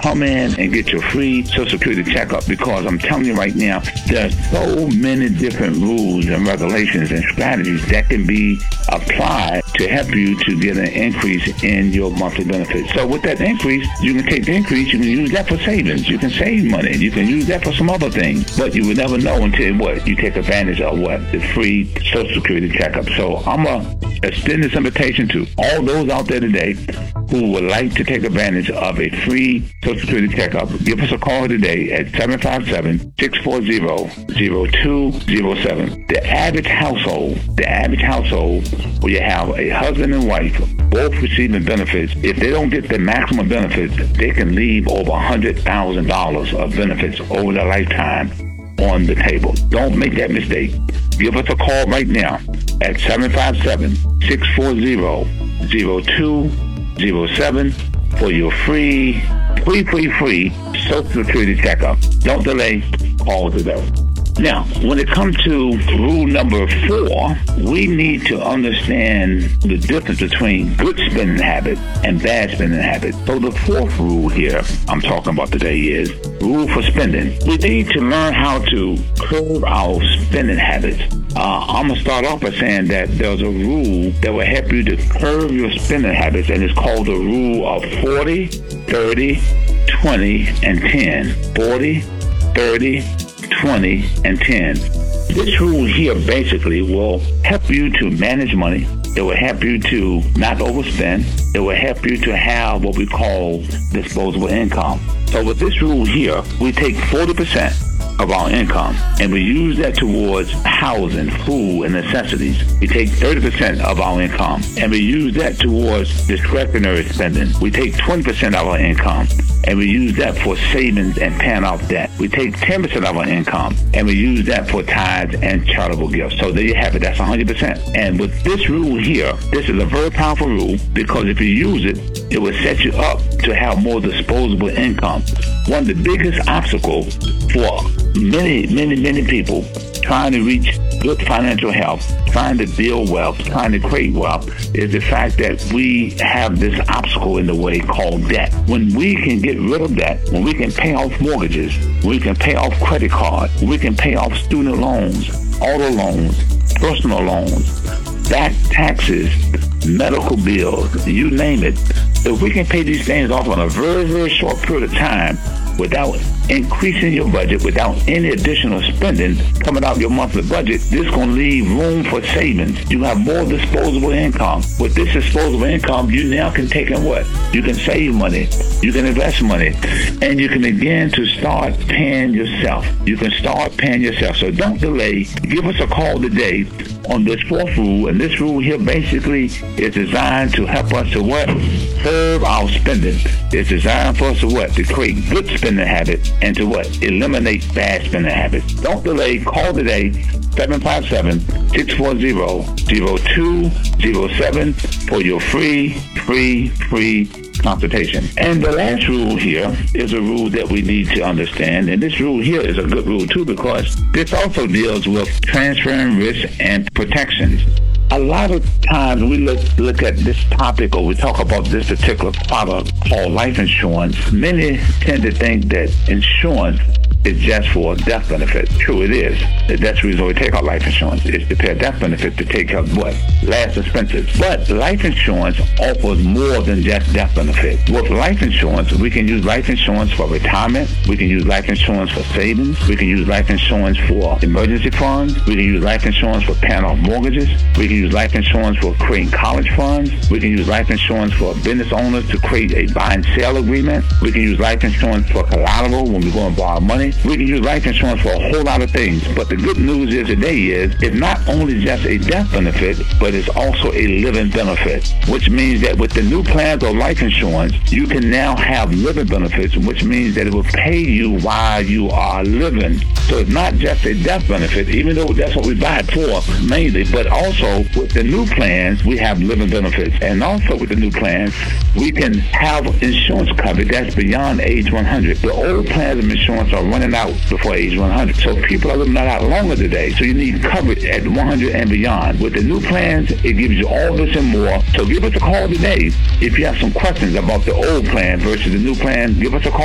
come in and get your free Social Security checkup, because I'm telling you right now, there are so many different rules and regulations and strategies that can be applied to help you to get an increase in your monthly benefits. So with that increase, you can take the increase, you can use that for savings, you can save money, you can use that for some other things, but you would never know until you take advantage of the free Social Security checkup. So I'm going to extend this invitation to all those out there today who would like to take advantage of a free Social Security checkup. Give us a call today at 757-640-0207. The average household where you have a husband and wife both receiving benefits, if they don't get the maximum benefits, they can leave over $100,000 of benefits over their lifetime on the table. Don't make that mistake. Give us a call right now at 757-640-0207 for your free Social Security checkup. Don't delay. Call today. Now, when it comes to rule number 4, we need to understand the difference between good spending habits and bad spending habits. So the 4th rule here I'm talking about today is rule for spending. We need to learn how to curb our spending habits. I'm going to start off by saying that there's a rule that will help you to curb your spending habits, and it's called the rule of 40, 30, 20, and 10. 40, 30, 20, and 10. This rule here basically will help you to manage money. It will help you to not overspend. It will help you to have what we call disposable income. So with this rule here, we take 40% of our income and we use that towards housing, food, and necessities. We take 30% of our income and we use that towards discretionary spending. We take 20% of our income and we use that for savings and paying off debt. We take 10% of our income and we use that for tithes and charitable gifts. So there you have it. That's 100%. And with this rule here, this is a very powerful rule, because if you use it, it will set you up to have more disposable income. One of the biggest obstacles for many people trying to reach good financial health, trying to build wealth, trying to create wealth, is the fact that we have this obstacle in the way called debt. When we can get rid of debt, when we can pay off mortgages, we can pay off credit cards, we can pay off student loans, auto loans, personal loans, back taxes, medical bills, you name it. If we can pay these things off on a very short period of time without increasing your budget, without any additional spending coming out of your monthly budget, this is going to leave room for savings. You have more disposable income. With this disposable income, you now can take in what? You can save money, you can invest money, and you can begin to start paying yourself. You can start paying yourself. So don't delay. Give us a call today on this 4th rule, and this rule here basically is designed to help us to what? Curb our spending. It's designed for us to what? To create good spending habits and to what? Eliminate bad spending habits. Don't delay. Call today, 757-640-0207 for your free consultation. And the last rule here is a rule that we need to understand, and this rule here is a good rule too, because this also deals with transferring risk and protections. A lot of times we look at this topic, or we talk about this particular product called life insurance. Many tend to think that insurance is just for a death benefit. True, it is. That's the reason we take our life insurance, is to pay a death benefit to take care of what? Last expenses. But life insurance offers more than just death benefit. With life insurance, we can use life insurance for retirement. We can use life insurance for savings. We can use life insurance for emergency funds. We can use life insurance for paying off mortgages. We can use life insurance for creating college funds. We can use life insurance for business owners to create a buy and sell agreement. We can use life insurance for collateral when we go and borrow money. We can use life insurance for a whole lot of things. But the good news is today is it's not only just a death benefit, but it's also a living benefit, which means that with the new plans of life insurance, you can now have living benefits, which means that it will pay you while you are living. So it's not just a death benefit, even though that's what we buy it for mainly, but also with the new plans, we have living benefits. And also with the new plans, we can have insurance coverage that's beyond age 100. The old plans of insurance are running out before age 100. So people are living out longer today. So you need coverage at 100 and beyond. With the new plans, it gives you all this and more. So give us a call today. If you have some questions about the old plan versus the new plan, give us a call.